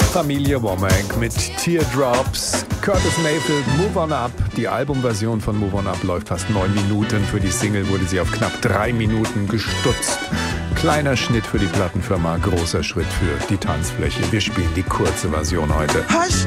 Familie Womack mit Teardrops. Curtis Mayfield, Move On Up. Die Albumversion von Move On Up läuft fast 9 Minuten. Für die Single wurde sie auf knapp 3 Minuten gestutzt. Kleiner Schnitt für die Plattenfirma, großer Schritt für die Tanzfläche. Wir spielen die kurze Version heute. Hush,